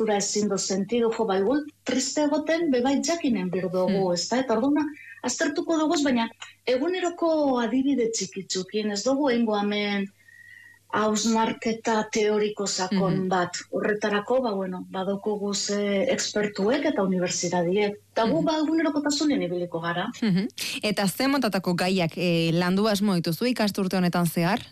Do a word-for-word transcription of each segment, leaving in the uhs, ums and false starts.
tristura ezin do sentido, jo, bai, gul, triste egoten, bebait jakinen birdugu, mm. ez da, eta orduna, aztertuko dugu, baina eguneroko adibide txikitzukin, ez dugu eingo hemen hausnarketa teoriko sakon mm-hmm. bat. Horretarako, ba, bueno, badoko guze ekspertuek eta unibertsitadiek. Eta gu, mm-hmm. ba, egunerokotasunen ibiliko gara. Mm-hmm. Eta ze motatako gaiak e, landu asmo dituzu ikasturte honetan zehar?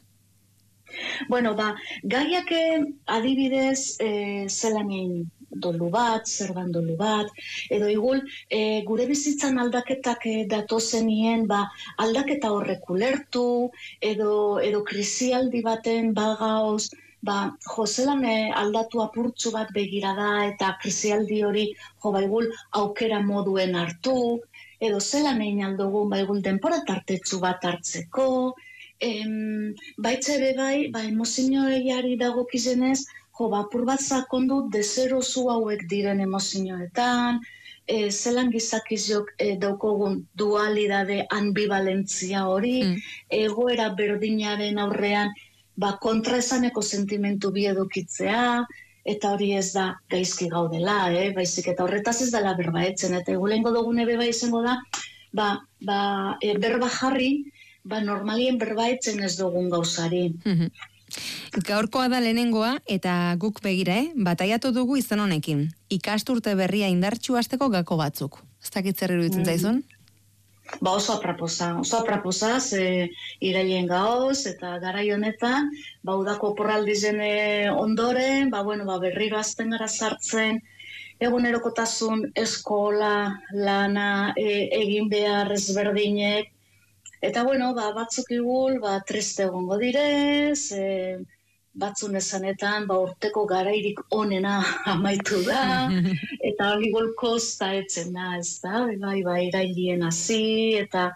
Bueno, ba, gaiak adibidez e, zelanin dolu bat, zerban dolu bat, edo igul, e, gure bizitzan aldaketak e, datozenien, ba, aldaketa horrek ulertu, edo, edo krisialdi baten bagauz, ba, jo, zelan e, aldatu apurtzu bat begirada, eta krisialdi hori, jo, ba, igul, aukera moduen hartu, edo zelan egin aldugun, ba, igul, denpora tartetzu bat hartzeko, em, baitze be bai, ba, emozioari dagokizenez, jo, bapur bat sakondu dezerozu hauek diren emozioetan, e, zelan gizakiziok e, daukogun dualidade ambivalentzia hori, mm. egoera berdinaren aurrean, ba, kontraesaneko sentimentu bi edukitzea, eta hori ez da gaizki gaudela, eh? Baizik eta horretaz ez dela berba etzen, eta egulengo dugune beba izango da, ba, ba, e, berba jarri, ba, normalien berba etzen ez dugun gauzari. Mm-hmm. Gaurkoa da lehenengoa eta guk begira, eh? Bataiatu dugu izan honekin. Ikasturte berria indartsu hasteko gako batzuk. Ez dakit zer iruditzen zaizun? Ba oso apraposa, oso apraposa, ze irailen gaoz eta garai honetan, ba udako oporraldizen ondoren, ba bueno, ba berriro hasten gara sartzen, egunerokotasun eskola, lana, e, egin behar ezberdinek. Eta bueno, ba, batzuk igul, ba, triste egongo direz, e, batzun esanetan, ba, urteko garairik onena amaitu da, eta hori gol kosta etzen da, ez da, bai, bai, irailien hasi, eta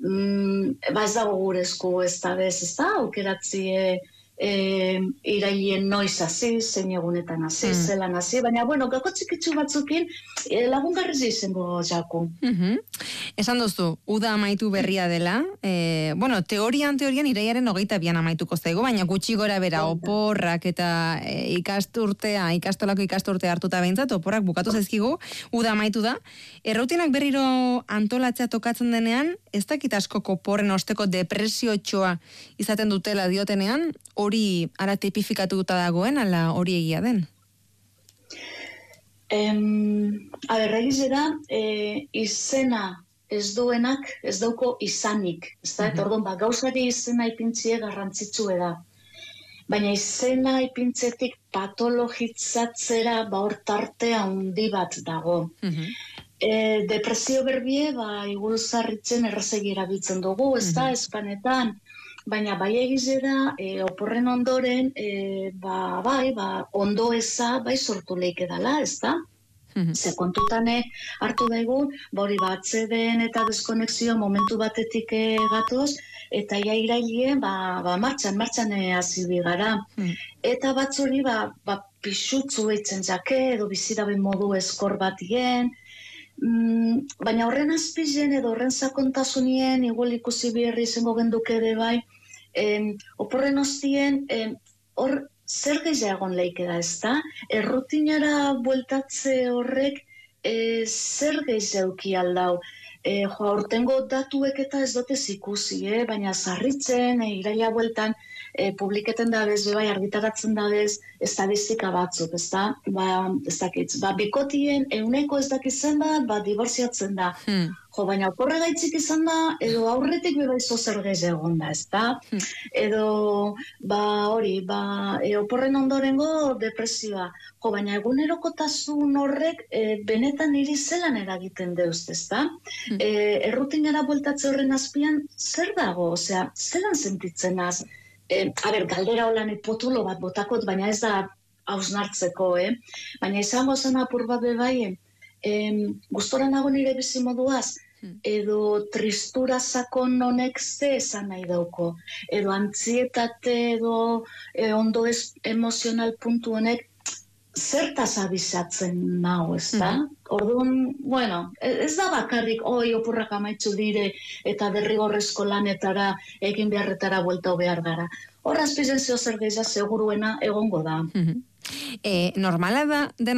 mm, ba, ez dago gurezko, ez da, bez, ez da, aukeratzie e, irailien noiz hasi, zein egunetan hasi, mm. zelan hasi, baina, bueno, gako txikitsu batzukin, e, lagungarriz izango jaku. Mm-hmm. Esan duzu, uda amaitu berria dela, e, bueno, teorian, teorian iraiaren hogeita bian amaituko zaigu, baina gutxi gora bera oporrak eta e, ikasturtea, ikastolako ikasturtea hartuta behintzat, oporrak bukatu zaizkigu, uda amaitu da. Errutinak berriro antolatzea tokatzen denean, ez dakit askoko oporren osteko depresiotxoa izaten dutela diotenean, hori ara tipifikatuta dagoen, ala hori egia den? Em, a ber, egize da, e, izena ez duenak, ez dauko izanik, ez da, eta orduan, ba, gauzari izena ipintzie garrantzitsue da. Baina izena ipintzetik patologitzatzera, ba, hor tarte handi bat dago. Uh-huh. E, depresio berbie, ba, igul zarritzen errazegi erabiltzen dugu, ez da, uh-huh. espanetan, baina bai egize da, e, oporren ondoren, e, ba, bai, ba, ondo eza, bai sortu leike dala, ez da? Ze kontutane hartu daigun, bori batzeden eta deskonexio momentu batetik gatoz, eta ia irailie, ba, ba martxan, martxan hasi gara. Mm. Eta batzuri, ba, ba pixutzu eitzen jake, edo biziraben modu eskor batien, mm, baina horren azpizen edo horren sakontasunien, igual ikusi biherri izango genduke ere bai, em, oporren ostien, em, hor, zer gehiagon leike da, ez da? Errutinara bueltatze horrek e, zer gehiagoki aldau. E, jo, aurtengo datuek eta ez dotez ikusi, eh? Baina zarritzen, e, iraila bueltan, e, publiketen dabez, bai argitaratzen dabez, estadistika batzuk, ez da? Ba, ez dakitz, ba, bikotien euneko ez dakitzen da, ba, diborziatzen da. Hmm. Jo, baina oporre gaitzik izan da, edo aurretik bebaizo zer gehiago da, ez da? Hmm. Edo, ba, hori, ba, e, oporren ondorengo depresioa. Jo, baina egunerokotasun horrek e, benetan iri zelan eragiten deuz, ez da? Hmm. E, errutinara bueltatze horren azpian, zer dago? Osea, zelan sentitzen az? E, a ber, galdera holan potulo bat botakot, baina ez da hausnartzeko, eh? Baina izango zen apur bat bebaien, e, gustora nago nire bizimoduaz, edo tristura sakon honek ze esan nahi dauko, edo antzietate edo e, ondo ez, emozional puntu honek zertaz abizatzen nago, ez da? Mm. Orduan, bueno, ez da bakarrik, oi, opurrak amaitzu dire eta derrigorrezko lanetara, egin beharretara buelta behar gara. Horraz pizen zeo zer gehiago seguruena egongo da. Mm-hmm. E, normala da,